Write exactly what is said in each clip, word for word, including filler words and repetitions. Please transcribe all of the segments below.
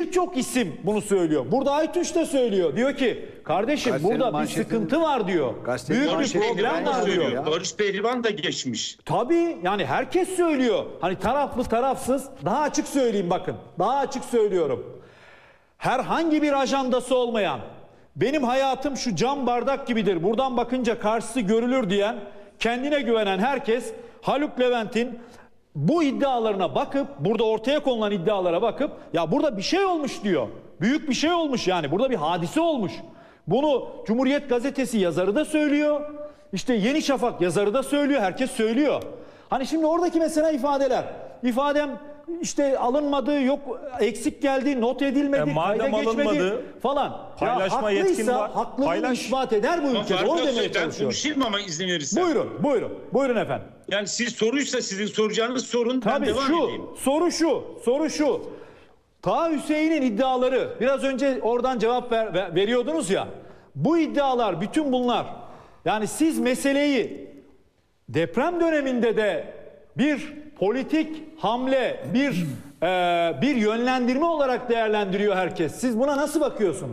birçok isim bunu söylüyor. Burada Aytunç da söylüyor. Diyor ki kardeşim Gazetenin burada bir manşetini- sıkıntı var diyor. Gazetenin Büyük bir manşetini problem ben var söylüyorum diyor. ya. Barış Pehlivan da geçmiş. Tabii yani herkes söylüyor. Hani taraflı tarafsız, daha açık söyleyeyim bakın. Daha açık söylüyorum. Herhangi bir ajandası olmayan, benim hayatım şu cam bardak gibidir, buradan bakınca karşısı görülür diyen, kendine güvenen herkes Haluk Levent'in bu iddialarına bakıp, burada ortaya konulan iddialara bakıp, ya burada bir şey olmuş diyor. Büyük bir şey olmuş yani, burada bir hadise olmuş. Bunu Cumhuriyet Gazetesi yazarı da söylüyor. İşte Yeni Şafak yazarı da söylüyor, herkes söylüyor. Hani şimdi oradaki mesela ifadeler, ifadem işte alınmadı, yok eksik geldi, not edilmedi, E, madem kayda geçmedi alınmadı, falan. paylaşma ya, yetkin var. haklılığını Paylaş. ispat eder bu Ama ülkede. Faruk Onu demeye Aksoy, ben çalışıyorum. konuşayım ama izin verirsen. Buyurun, buyurun. Buyurun efendim. Yani siz soruysa sizin soracağınız sorun, ben Tabii devam şu, edeyim. soru şu, soru şu. Taha Hüseyin'in iddiaları, biraz önce oradan cevap ver, ver- veriyordunuz ya. Bu iddialar, bütün bunlar. Yani siz meseleyi deprem döneminde de bir politik hamle, bir e, bir yönlendirme olarak değerlendiriyor herkes. Siz buna nasıl bakıyorsunuz?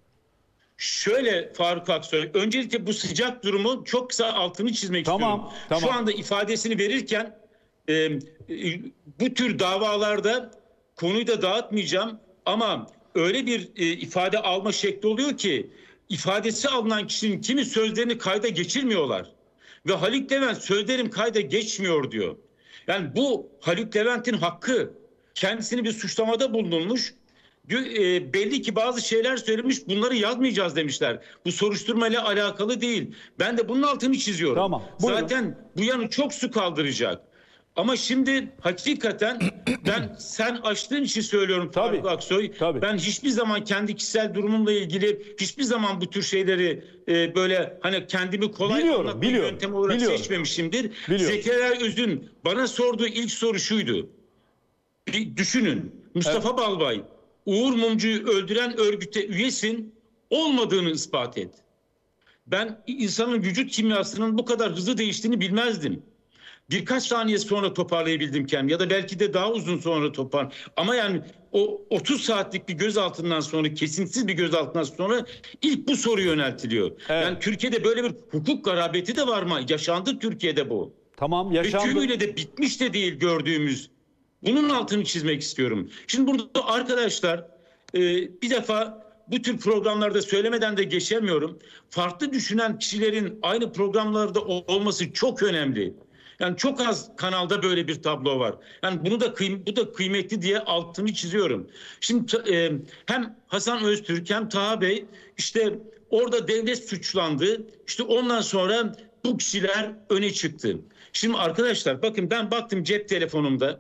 Şöyle Faruk Aksoy, öncelikle bu sıcak durumu çok kısa altını çizmek Tamam, istiyorum. tamam. Şu anda ifadesini verirken e, e, bu tür davalarda konuyu da dağıtmayacağım ama öyle bir e, ifade alma şekli oluyor ki ifadesi alınan kişinin kimi sözlerini kayda geçirmiyorlar. Ve Haluk Levent sözlerim kayda geçmiyor diyor. Yani bu Haluk Levent'in hakkı. Kendisini bir suçlamada bulunulmuş. E, belli ki bazı şeyler söylemiş, bunları yazmayacağız demişler. Bu soruşturmayla alakalı değil. Ben de bunun altını çiziyorum. Tamam, buyurun. Zaten bu yanı çok su kaldıracak. Ama şimdi hakikaten ben sen açtığın için söylüyorum Tabii, Faruk Aksoy. tabii. Ben hiçbir zaman kendi kişisel durumumla ilgili hiçbir zaman bu tür şeyleri e, böyle hani kendimi kolay Biliyorum, anlatma biliyorum, yöntemi olarak biliyorum. seçmemişimdir. Biliyorum. Zekeriya Öz'ün bana sorduğu ilk soru şuydu. Bir düşünün. Mustafa Evet. Balbay, Uğur Mumcu'yu öldüren örgüte üyesin, olmadığını ispat et. Ben insanın vücut kimyasının bu kadar hızlı değiştiğini bilmezdim. Birkaç saniye sonra toparlayabildim kendimi ya da belki de daha uzun sonra topar. Ama yani o otuz saatlik bir gözaltından sonra, kesintisiz bir gözaltından sonra ilk bu soru yöneltiliyor. Evet. Yani Türkiye'de böyle bir hukuk garabeti de var mı? Yaşandı Türkiye'de bu. Tamam, Ve yaşandı. tümüyle de bitmiş de değil gördüğümüz. Bunun altını çizmek istiyorum. Şimdi burada arkadaşlar e, bir defa bu tür programlarda söylemeden de geçemiyorum. Farklı düşünen kişilerin aynı programlarda olması çok önemli. Yani çok az kanalda böyle bir tablo var. Yani bunu da kıym bu da kıymetli diye altını çiziyorum. Şimdi e, hem Hasan Öztürk hem Taha Bey işte orada devlet suçlandı. İşte ondan sonra bu kişiler öne çıktı. Şimdi arkadaşlar bakın ben baktım cep telefonumda.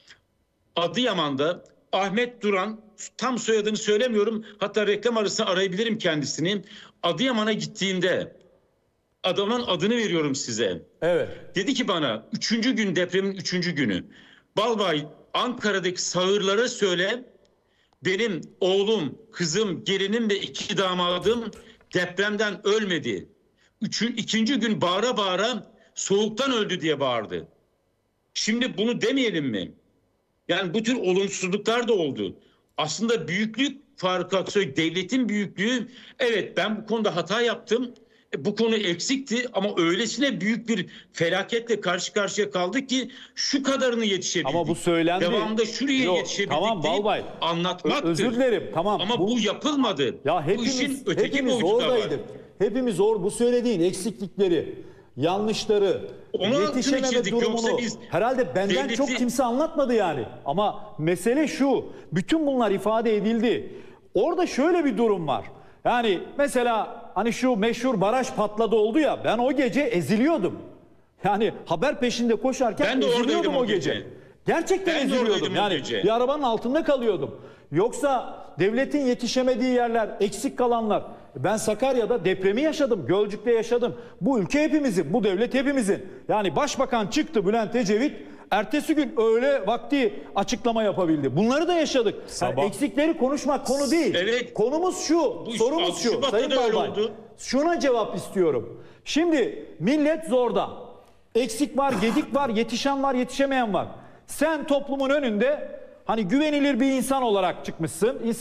Adıyaman'da Ahmet Duran, tam soyadını söylemiyorum, hatta reklam arasında arayabilirim kendisini. Adıyaman'a gittiğinde adamın adını veriyorum size. Evet. Dedi ki bana üçüncü gün, depremin üçüncü günü, Balbay Ankara'daki sağırlara söyle, benim oğlum, kızım, gelinim ve iki damadım depremden ölmedi. Üçü, ikinci gün bağıra bağıra soğuktan öldü diye bağırdı. Şimdi bunu demeyelim mi? Yani bu tür olumsuzluklar da oldu. Aslında büyüklük, Faruk Aksoy, devletin büyüklüğü, evet ben bu konuda hata yaptım. E, bu konu eksikti ama öylesine büyük bir felaketle karşı karşıya kaldık ki şu kadarını yetişebildik. Ama bu söylendi. Devamında şuraya Yok, yetişebildik tamam, deyip Balbay. anlatmaktır. Özür dilerim, tamam. Ama Bu- bu, yapılmadı. Ya bu hepimiz, işin öteki hepimiz boyutu da var. oradaydık. Hepimiz or bu söylediğin eksiklikleri, yanlışları, Onu altını yetişememe çizdik, yoksa durumunu biz herhalde benden devleti- çok kimse anlatmadı yani. Ama mesele şu, bütün bunlar ifade edildi. Orada şöyle bir durum var. Yani mesela hani şu meşhur baraj patladı oldu ya, ben o gece eziliyordum. Yani haber peşinde koşarken Ben de eziliyordum oradaydım o o gece. gece. Gerçekten Ben de eziliyordum. oradaydım o Yani gece. bir arabanın altında kalıyordum. Yoksa devletin yetişemediği yerler, eksik kalanlar. Ben Sakarya'da depremi yaşadım, Gölcük'te yaşadım. Bu ülke hepimizin, bu devlet hepimizin. Yani başbakan çıktı Bülent Ecevit, ertesi gün öğle vakti açıklama yapabildi. Bunları da yaşadık. Yani Sabah. eksikleri konuşmak konu değil. Evet. Konumuz şu, Bu iş sorumuz altı şu. Şubat'ta Sayın da öyle Balbay, oldu. şuna cevap istiyorum. Şimdi millet zorda. Eksik var, gedik var, yetişen var, yetişemeyen var. Sen toplumun önünde hani güvenilir bir insan olarak çıkmışsın.